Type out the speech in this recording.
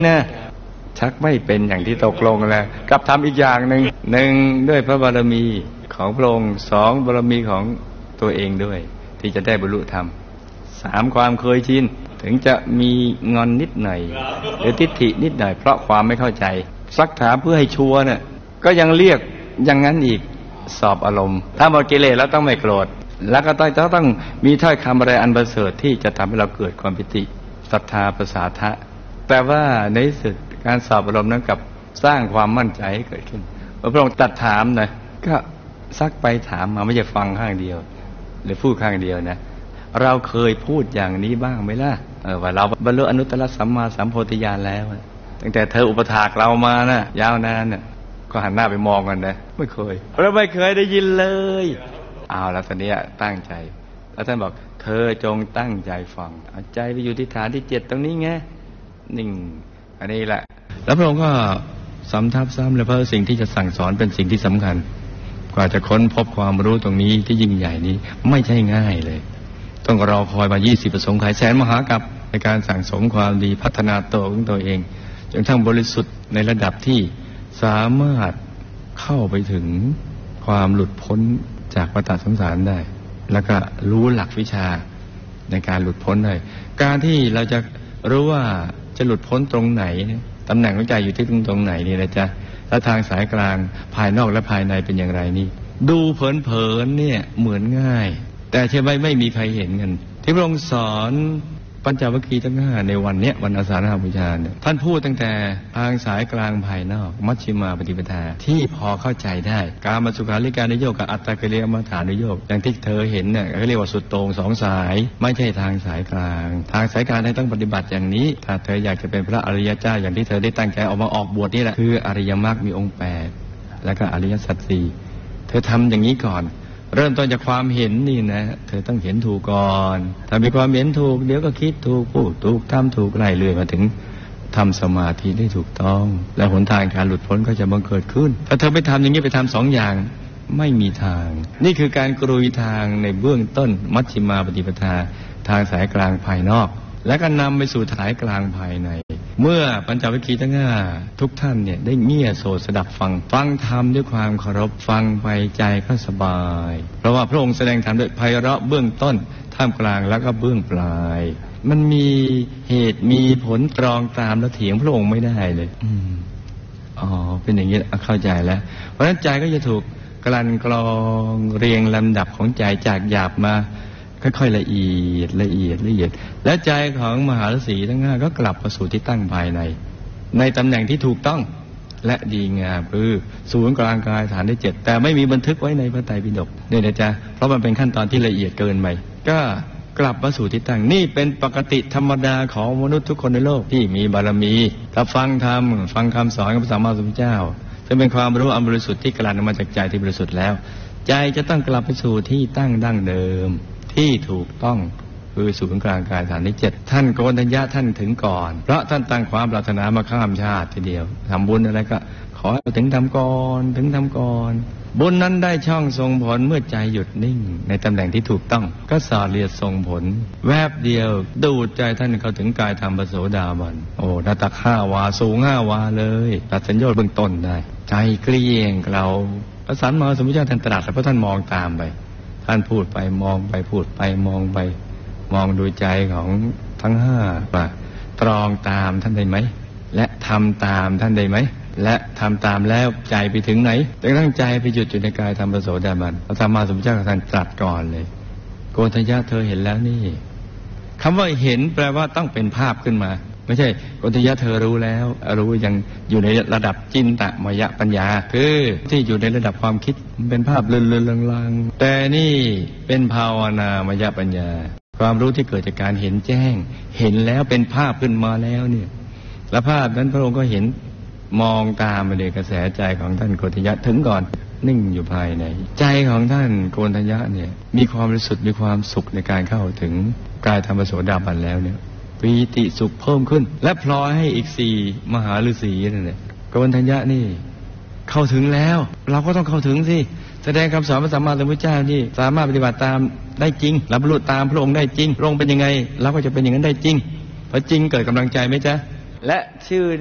นะชักไม่เป็นอย่างที่ตกลงแล้วกลับทำอีกอย่างหนึ่งด้วยพระบารมีของพระองค์สองบารมีของตัวเองด้วยที่จะได้บรรลุธรรมสามความเคยชินถึงจะมีงอนนิดหน่อยหรือทิฏฐินิดหน่อยเพราะความไม่เข้าใจซักถามเพื่อให้ชัวร์เนี่ยก็ยังเรียกอย่างนั้นอีกสอบอารมณ์ถ้าหมดกิเลสแล้วต้องไม่โกรธแล้วก็ต้องมีถ้อยคำอะไรอันประเสริฐที่จะทำให้เราเกิดความปิติศรัทธาประสาทะแต่ว่าในที่สุดการสอบอารมณ์นั้นกับสร้างความมั่นใจให้เกิดขึ้นพระองค์ตัดถามนะก็ซักไปถามมาไม่ใช่ฟังข้างเดียวหรือพูดข้างเดียวนะเราเคยพูดอย่างนี้บ้างไหมล่ะว่าเราบรรลุอนุตตรสัมมาสัมโพธิญาณแล้วตั้งแต่เธออุปถากเรามานะยาวนานน่ะก็หันหน้าไปมองกันนะไม่เคยเราไม่เคยได้ยินเลยเอาแล้วตอนนี้ตั้งใจแล้วท่านบอกเธอจงตั้งใจฟังเอาใจไปอยู่ที่ฐานที่7ตรงนี้ไงนิ่งอันนี้แหละแล้วพระองค์ก็สำทับซ้ำเลยเพราะสิ่งที่จะสั่งสอนเป็นสิ่งที่สำคัญกว่าจะค้นพบความรู้ตรงนี้ที่ยิ่งใหญ่นี้ไม่ใช่ง่ายเลยต้องรอคอยมา20ประสงค์ขายแสนมหากาพย์ในการสั่งสมความดีพัฒนาตัวของตัวเองจนทั้งบริสุทธิ์ในระดับที่สามารถเข้าไปถึงความหลุดพ้นจากวัฏสงสารได้แล้วก็รู้หลักวิชาในการหลุดพ้นได้การที่เราจะรู้ว่าจะหลุดพ้นตรงไหนตำแหน่งของใจอยู่ที่ตรงไหนนี่นะจ๊ะแล้วทางสายกลางภายนอกและภายในเป็นอย่างไรนี่ดูเผินๆเนี่ยเหมือนง่ายแต่ใช่ไหมไม่มีใครเห็นกันที่พระองค์สอนปัญจวัคคีย์ทั้ง5ในวันเนี้ยวันอาสาฬหบูชาเนี่ยท่านพูดตั้งแต่ทางสายกลางภายนอกมัชฌิมาปฏิปทาที่พอเข้าใจได้การมาสุขาริการนิโยกกับอัตตกิเลสมัฏฐานิโยกอย่างที่เธอเห็นเนี่ยเขาเรียกว่าสุดโต่ง2สายไม่ใช่ทางสายกลางทางสายกลางต้องปฏิบัติอย่างนี้ถ้าเธออยากจะเป็นพระอริยเจ้าอย่างที่เธอได้ตั้งใจออกมาออกบวชนี่แหละคืออริยมรรคมีองค์8แล้วก็อริยสัจ4เธอทำอย่างนี้ก่อนเริ่มต้นจากความเห็นนี่นะเธอต้องเห็นถูกก่อนถ้ามีความเห็นถูกเดี๋ยวก็คิดถูกพูดถูกทำถูกไล่เรื่อยมาถึงทำสมาธิได้ถูกต้องและหนทางการหลุดพ้นก็จะบังเกิดขึ้นถ้าเธอไม่ทำอย่างนี้ไปทำ2อย่างไม่มีทางนี่คือการกรุยทางในเบื้องต้นมัชฌิมาปฏิปทาทางสายกลางภายนอกและก็นำไปสู่สายกลางภายในเมื่อปัญจวัคคีย์ทั้ง5ทุกท่านเนี่ยได้เงี่ยโสดสดับฟังธรรมด้วยความเคารพฟังไปใจก็สบายเพราะว่าพระองค์แสดงธรรมด้วยไพเราะเบื้องต้นท่ามกลางแล้วก็เบื้องปลายมันมีเหตุมีผลตรองตามแล้วเถียงพระองค์ไม่ได้เลยเป็นอย่างนี้เข้าใจแล้วเพราะฉะนั้นใจก็จะถูกกลั่นกรองเรียงลำดับของใจจากหยาบมาค่อยๆละเอียดและใจของมหาฤาษีทั้ง5ก็กลับมาสู่ที่ตั้งภายในตำแหน่งที่ถูกต้องและดีงามคือศูนย์กลางกายฐานที่7แต่ไม่มีบันทึกไว้ในพระไตรปิฎกเนี่ยนะจ๊ะเพราะมันเป็นขั้นตอนที่ละเอียดเกินไปก็กลับมาสู่ที่ตั้งนี่เป็นปกติธรรมดาของมนุษย์ทุกคนในโลกที่มีบารมีถ้าฟังธรรมฟังคำสอนของพระสัมมาสัมพุทธเจ้าซึ่งเป็นความรู้อันบริสุทธิ์ที่กลั่นออกมาจากใจที่บริสุทธิ์แล้วใจจะต้องกลับไปสู่ที่ตั้งดั้งเดิมที่ถูกต้องคือศูนย์กลางกายฐานที่7ท่านโกณฑัญญะท่านถึงก่อนเพราะท่านตั้งความปรารถนามาข้ามชาติทีเดียวทำบุญอะไรก็ขอถึงทำก่อนบุญนั้นได้ช่องทรงผลเมื่อใจหยุดนิ่งในตำแหน่งที่ถูกต้องก็สอดเรียดทรงผลแวบเดียวดูดใจท่านเข้าถึงกายธรรมพระโสดาบันหน้าตัก5 วาสูง5 วาเลยตัดสัญญาเบื้องต้นได้ใจเกลี้ยงเราพระสัมมาสัมพุทธเจ้าท่านตรัสเพราะท่านมองตามไปท่านพูดไปมองไปพูดไปมองไปมองดูใจของทั้ง5ว่าตรองตามท่านได้ไหมและทำตามท่านได้ไหมและทำตามแล้วใจไปถึงไหนจนตั้งใจไปหยุดอยู่ในกายธรรมพระโสดาบันพระสัมมาสัมพุทธเจ้าท่านตรัสก่อนเลยโกณฑัญญะเธอเห็นแล้วนี่คำว่าเห็นแปลว่าต้องเป็นภาพขึ้นมาไม่ใช่โกณฑัญญะเธอรู้แล้วรู้ยังอยู่ในระดับจินตมยปัญญาคือที่อยู่ในระดับความคิดเป็นภาพเลื่อนๆลางๆแต่นี่เป็นภาวนามยปัญญาความรู้ที่เกิดจากการเห็นแจ้งเห็นแล้วเป็นภาพขึ้นมาแล้วเนี่ยและภาพนั้นพระองค์ก็เห็นมองตามมาเลยกระแสใจของท่านโกณฑัญญะถึงก่อนนิ่งอยู่ภายในใจของท่านโกณฑัญญะเนี่ยมีความบริสุทธิ์มีความสุขในการเข้าถึงกายธรรมโสดาบันแล้วเนี่ยปีติสุขเพิ่มขึ้นและพลอยให้อีก4 มหาฤาษีนั่นแหละโกณฑัญญะนี่เข้าถึงแล้วเราก็ต้องเข้าถึงสิแสดงคำสอนพระสัมมาสัมพุทธเจ้านี่สามารถปฏิบัติตามได้จริงรับบรรลุตามพระองค์ได้จริงพระองค์เป็นยังไงเราก็จะเป็นอย่างนั้นได้จริงพอจริงเกิดกำลังใจไหมจ๊ะและชื่อ